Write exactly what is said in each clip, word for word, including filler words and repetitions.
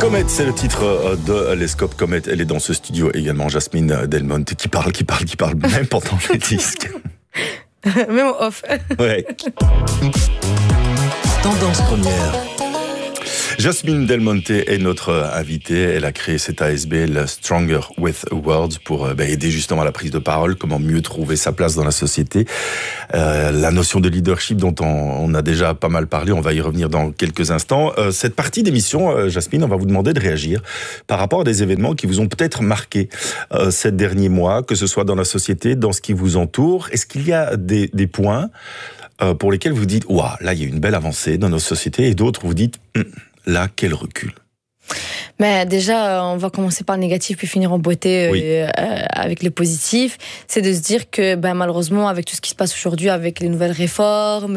Comet, c'est le titre de Lescope. Comet, elle est dans ce studio également. Jasmine Delmonte qui parle, qui parle, qui parle, même pendant les disques. Même au off. Ouais. Tendance première. Jasmine Delmonte est notre invitée. Elle a créé cet A S B L Stronger with Words pour bah, aider justement à la prise de parole, comment mieux trouver sa place dans la société. Euh, la notion de leadership dont on, on a déjà pas mal parlé, on va y revenir dans quelques instants. Euh, cette partie d'émission, euh, Jasmine, on va vous demander de réagir par rapport à des événements qui vous ont peut-être marqué euh, ces derniers mois, que ce soit dans la société, dans ce qui vous entoure. Est-ce qu'il y a des, des points euh, pour lesquels vous dites « Waouh, là, il y a une belle avancée dans nos sociétés » et d'autres, vous dites hm, « Là, quel recul ?» Mais déjà, on va commencer par le négatif puis finir en beauté oui. euh, avec le positif. C'est de se dire que ben, malheureusement, avec tout ce qui se passe aujourd'hui, avec les nouvelles réformes,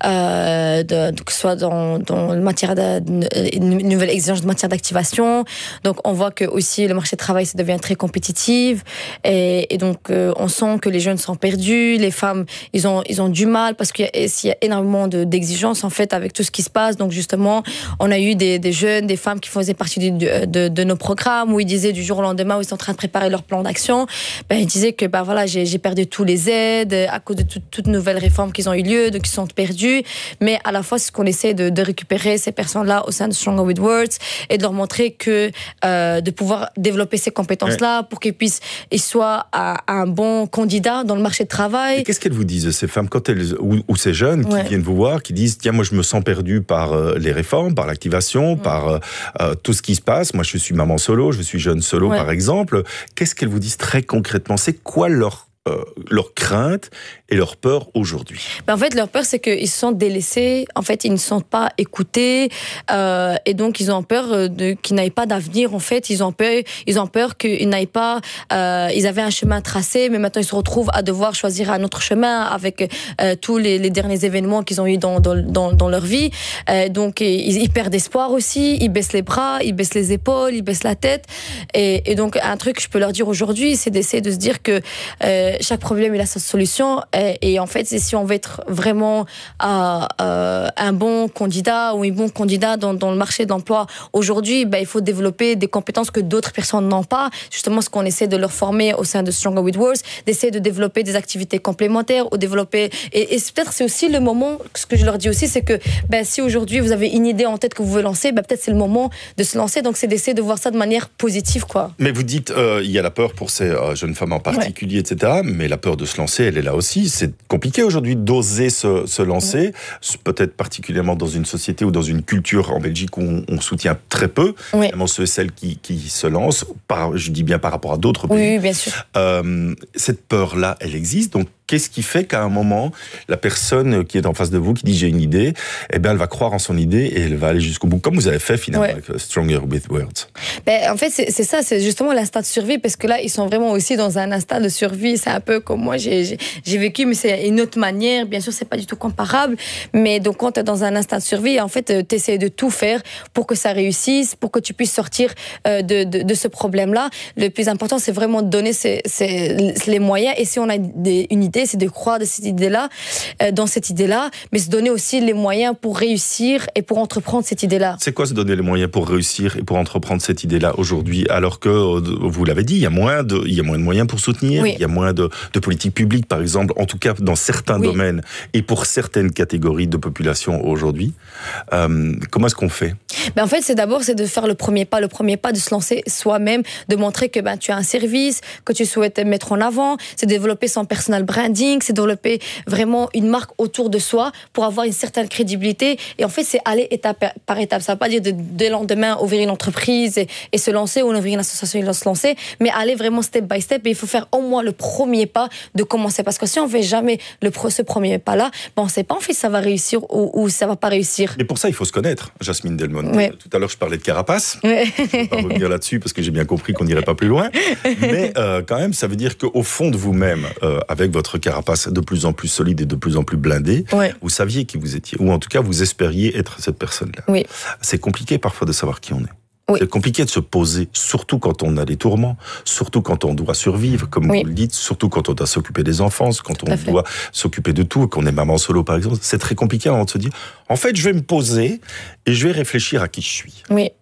euh, de, de, que ce soit dans, dans le matière de, une nouvelle exigence de matière d'activation, donc on voit que aussi le marché du travail ça devient très compétitif et, et donc euh, on sent que les jeunes sont perdus, les femmes ils ont ils ont du mal parce qu'il y a, il y a énormément de, d'exigences en fait avec tout ce qui se passe. Donc justement, on a eu des, des jeunes, des femmes qui faisaient partie du De, de, de nos programmes où ils disaient du jour au lendemain où ils sont en train de préparer leur plan d'action, ben, ils disaient que ben, voilà, j'ai, j'ai perdu tous les aides à cause de tout, toutes nouvelles réformes qui ont eu lieu, donc ils sont perdus. Mais à la fois, c'est ce qu'on essaie de, de récupérer ces personnes-là au sein de Stronger with Words et de leur montrer que euh, de pouvoir développer ces compétences-là pour qu'ils puissent ils soient à, à un bon candidat dans le marché de travail. Et qu'est-ce qu'elles vous disent, ces femmes, quand elles, ou, ou ces jeunes qui ouais. viennent vous voir, qui disent tiens, moi je me sens perdu par euh, les réformes, par l'activation, mmh. par euh, tout ce qui se passe. Moi, je suis maman solo, je suis jeune solo, ouais. par exemple. Qu'est-ce qu'elles vous disent très concrètement ? C'est quoi leur Euh, leur crainte et leur peur aujourd'hui? Ben en fait, leur peur, c'est qu'ils se sentent délaissés. En fait, ils ne se sentent pas écoutés. Euh, et donc, ils ont peur de, qu'ils n'aient pas d'avenir. En fait, ils ont peur, ils ont peur qu'ils n'aient pas... Euh, ils avaient un chemin tracé, mais maintenant, ils se retrouvent à devoir choisir un autre chemin avec euh, tous les, les derniers événements qu'ils ont eu dans, dans, dans, dans leur vie. Euh, donc, ils, ils perdent espoir aussi. Ils baissent les bras, ils baissent les épaules, ils baissent la tête. Et, et donc, un truc que je peux leur dire aujourd'hui, c'est d'essayer de se dire que... Euh, chaque problème il a sa solution et, et en fait c'est si on veut être vraiment euh, euh, un bon candidat ou un bon candidat dans, dans le marché de l'emploi aujourd'hui, ben, il faut développer des compétences que d'autres personnes n'ont pas, justement ce qu'on essaie de leur former au sein de Stronger with Words, d'essayer de développer des activités complémentaires ou développer et, et c'est, peut-être c'est aussi le moment, ce que je leur dis aussi c'est que ben, si aujourd'hui vous avez une idée en tête que vous voulez lancer, ben, peut-être c'est le moment de se lancer, donc c'est d'essayer de voir ça de manière positive quoi. Mais vous dites euh, il y a la peur pour ces euh, jeunes femmes en particulier ouais. et cetera, mais la peur de se lancer, elle est là aussi. C'est compliqué aujourd'hui d'oser se, se lancer, oui. peut-être particulièrement dans une société ou dans une culture en Belgique où on, on soutient très peu, oui. vraiment ceux et celles qui, qui se lancent, par, je dis bien par rapport à d'autres pays. Oui, bien sûr. Euh, cette peur-là, elle existe, donc qu'est-ce qui fait qu'à un moment, la personne qui est en face de vous, qui dit j'ai une idée, eh bien, elle va croire en son idée et elle va aller jusqu'au bout, comme vous avez fait finalement ouais. avec Stronger with Words. Ben, en fait, c'est, c'est ça, c'est justement l'instinct de survie, parce que là, ils sont vraiment aussi dans un instinct de survie. C'est un peu comme moi, j'ai, j'ai, j'ai vécu, mais c'est une autre manière. Bien sûr, c'est pas du tout comparable. Mais donc, quand tu es dans un instinct de survie, en fait, tu essaies de tout faire pour que ça réussisse, pour que tu puisses sortir euh, de, de, de ce problème-là. Le plus important, c'est vraiment de donner ces, ces, les moyens. Et si on a des, une idée, c'est de croire de cette idée-là, euh, dans cette idée-là, mais se donner aussi les moyens pour réussir et pour entreprendre cette idée-là. C'est quoi se donner les moyens pour réussir et pour entreprendre cette idée-là aujourd'hui, alors que, vous l'avez dit, il y a moins de, il y a moins de moyens pour soutenir, oui. il y a moins de, de politique publique, par exemple, en tout cas dans certains oui. domaines et pour certaines catégories de population aujourd'hui. Euh, comment est-ce qu'on fait ? Ben en fait, c'est d'abord c'est de faire le premier pas, le premier pas de se lancer soi-même, de montrer que ben tu as un service que tu souhaites mettre en avant, c'est développer son personal branding, c'est développer vraiment une marque autour de soi pour avoir une certaine crédibilité. Et en fait, c'est aller étape par étape. Ça ne veut pas dire de, dès le lendemain ouvrir une entreprise et, et se lancer ou ouvrir une association et se lancer, mais aller vraiment step by step. Et il faut faire au moins le premier pas de commencer. Parce que si on ne fait jamais le, ce premier pas-là, ben on ne sait pas en fait si ça va réussir ou, ou ça ne va pas réussir. Mais pour ça, il faut se connaître, Jasmine Delmonte. Ouais. Tout à l'heure, je parlais de carapace. Ouais. Je ne vais pas revenir là-dessus parce que j'ai bien compris qu'on n'irait pas plus loin. Mais euh, quand même, ça veut dire qu'au fond de vous-même, euh, avec votre carapace de plus en plus solide et de plus en plus blindée, ouais. vous saviez qui vous étiez. Ou en tout cas, vous espériez être cette personne-là. Oui. C'est compliqué parfois de savoir qui on est. Oui. C'est compliqué de se poser, surtout quand on a des tourments, surtout quand on doit survivre, comme oui. vous le dites, surtout quand on doit s'occuper des enfants, quand on doit s'occuper de tout, qu'on est maman solo par exemple. C'est très compliqué avant de se dire, en fait, je vais me poser et je vais réfléchir à qui je suis. Oui.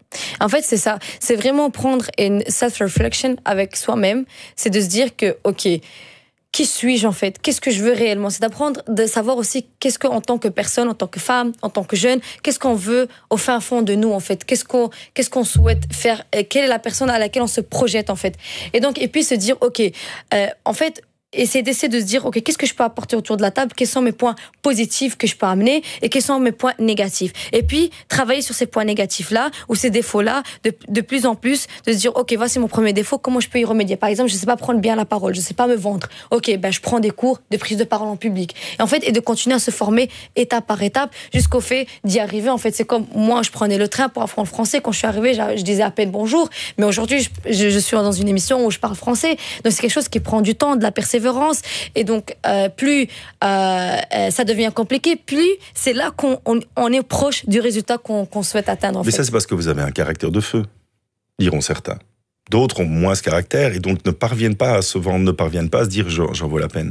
En fait, c'est ça. C'est vraiment prendre une self-reflection avec soi-même. C'est de se dire que, OK, qui suis-je en fait? Qu'est-ce que je veux réellement? C'est d'apprendre, de savoir aussi qu'est-ce qu'en tant que personne, en tant que femme, en tant que jeune, qu'est-ce qu'on veut au fin fond de nous en fait? Qu'est-ce qu'on, qu'est-ce qu'on souhaite faire? Quelle est la personne à laquelle on se projette en fait? Et donc, et puis se dire, OK, euh, en fait, et c'est d'essayer de se dire, OK, qu'est-ce que je peux apporter autour de la table? Quels sont mes points positifs que je peux amener? Et quels sont mes points négatifs? Et puis, travailler sur ces points négatifs-là, ou ces défauts-là, de, de plus en plus, de se dire, OK, voici mon premier défaut, comment je peux y remédier? Par exemple, je ne sais pas prendre bien la parole, je ne sais pas me vendre. OK, ben, je prends des cours de prise de parole en public. Et en fait, et de continuer à se former étape par étape, jusqu'au fait d'y arriver. En fait, c'est comme moi, je prenais le train pour apprendre le français. Quand je suis arrivée, je, je disais à peine bonjour. Mais aujourd'hui, je, je, je suis dans une émission où je parle français. Donc, c'est quelque chose qui prend du temps, de la persévérance. Et donc, euh, plus euh, ça devient compliqué, plus c'est là qu'on on, on est proche du résultat qu'on, qu'on souhaite atteindre. En Mais fait. ça, c'est parce que vous avez un caractère de feu, diront certains. D'autres ont moins ce caractère et donc ne parviennent pas à se vendre, ne parviennent pas à se dire j'en, j'en vaux la peine.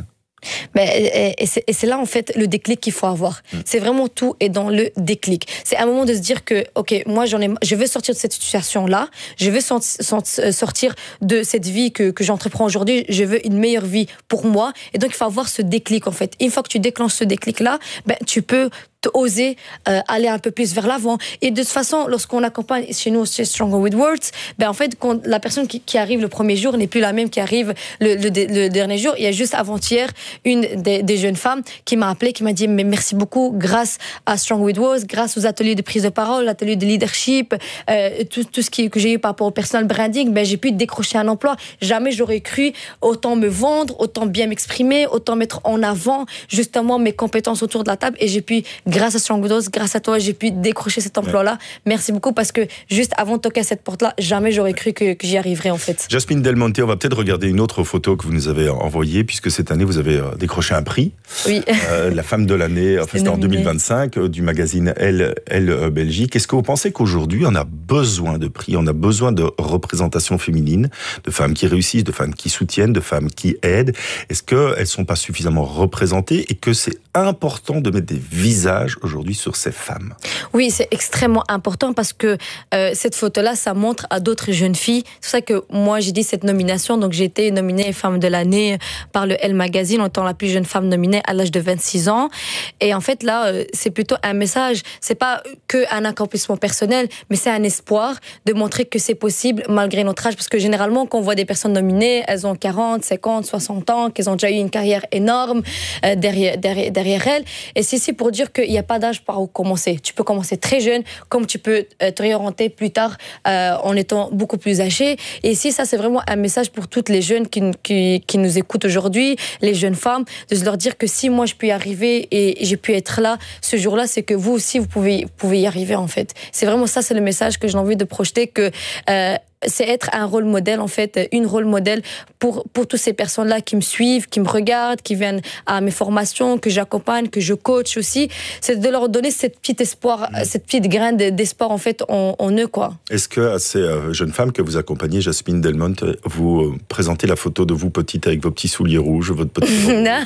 Mais, et, c'est, et c'est là, en fait, le déclic qu'il faut avoir. Mmh. C'est vraiment tout est dans le déclic. C'est un moment de se dire que, OK, moi, j'en ai, je veux sortir de cette situation-là. Je veux sortir de cette vie que, que j'entreprends aujourd'hui. Je veux une meilleure vie pour moi. Et donc, il faut avoir ce déclic, en fait. Une fois que tu déclenches ce déclic-là, ben, tu peux oser euh, aller un peu plus vers l'avant. Et de toute façon, lorsqu'on accompagne chez nous, chez Stronger with Words, ben en fait, quand la personne qui, qui arrive le premier jour n'est plus la même qui arrive le, le, le dernier jour. Il y a juste avant-hier une des, des jeunes femmes qui m'a appelé, qui m'a dit mais merci beaucoup, grâce à Stronger with Words, grâce aux ateliers de prise de parole, l'atelier de leadership, euh, tout, tout ce qui, que j'ai eu par rapport au personal branding, ben j'ai pu décrocher un emploi. Jamais j'aurais cru autant me vendre, autant bien m'exprimer, autant mettre en avant justement mes compétences autour de la table. Et j'ai pu, grâce à Stronger with Words, grâce à toi, j'ai pu décrocher cet emploi-là. Ouais. Merci beaucoup parce que juste avant de toquer à cette porte-là, jamais j'aurais cru que, que j'y arriverais en fait. Jasmine Del Monte, on va peut-être regarder une autre photo que vous nous avez envoyée puisque cette année vous avez décroché un prix. Oui. Euh, la femme de l'année, enfin, c'était en deux mille vingt-cinq, euh, du magazine Elle, Elle euh, Belgique. Est-ce que vous pensez qu'aujourd'hui on a besoin de prix, on a besoin de représentation féminine, de femmes qui réussissent, de femmes qui soutiennent, de femmes qui aident? Est-ce qu'elles ne sont pas suffisamment représentées et que c'est important de mettre des visages aujourd'hui sur ces femmes? Oui, c'est extrêmement important parce que euh, cette photo-là, ça montre à d'autres jeunes filles. C'est pour ça que moi, j'ai dit cette nomination. Donc, j'ai été nominée femme de l'année par le Elle Magazine en étant la plus jeune femme nominée à l'âge de vingt-six ans. Et en fait, là, euh, c'est plutôt un message. C'est pas qu'un accomplissement personnel, mais c'est un espoir de montrer que c'est possible malgré notre âge. Parce que généralement, quand on voit des personnes nominées, elles ont quarante, cinquante, soixante ans, qu'elles ont déjà eu une carrière énorme euh, derrière, derrière, derrière elles. Et c'est ici pour dire qu'il n'y a pas d'âge par où commencer. Tu peux commencer très jeune, comme tu peux euh, te réorienter plus tard euh, en étant beaucoup plus âgé. Et ici, ça, c'est vraiment un message pour toutes les jeunes qui, qui, qui nous écoutent aujourd'hui, les jeunes femmes, de leur dire que si moi, je peux y arriver et j'ai pu être là ce jour-là, c'est que vous aussi, vous pouvez, vous pouvez y arriver, en fait. C'est vraiment ça, c'est le message que j'ai envie de projeter, que euh, c'est être un rôle modèle, en fait, une rôle modèle pour, pour toutes ces personnes-là qui me suivent, qui me regardent, qui viennent à mes formations, que j'accompagne, que je coach aussi. C'est de leur donner cette petite espoir, mmh. cette petite graine d'espoir, en fait, en, en eux, quoi. Est-ce que à ces jeunes femmes que vous accompagnez, Jasmine Del Monte, vous présentez la photo de vous petite avec vos petits souliers rouges, votre petit... Non,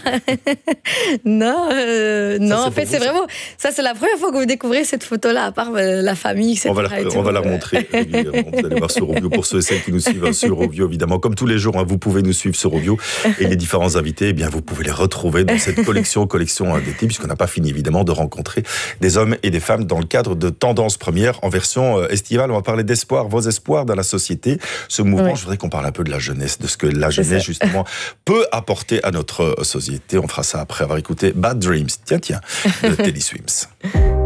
non, euh, non. Ça, en fait, c'est ça. Vraiment... Ça, c'est la première fois que vous découvrez cette photo-là, à part euh, la famille, et cetera. On va la, on va la montrer, vous allez voir sur Rovio, pour ceux et celles qui nous suivent sur Rovio, évidemment. Comme tous les jours, hein, vous pouvez nous suivre sur Rovio. Et les différents invités, eh bien, vous pouvez les retrouver dans cette collection, collection d'été, puisqu'on n'a pas fini, évidemment, de rencontrer des hommes et des femmes dans le cadre de Tendance Première en version estivale. On va parler d'espoir, vos espoirs dans la société. Ce mouvement, oui. Je voudrais qu'on parle un peu de la jeunesse, de ce que la jeunesse, justement, peut apporter à notre société. On fera ça après avoir écouté Bad Dreams, tiens, tiens, de Teddy Swims.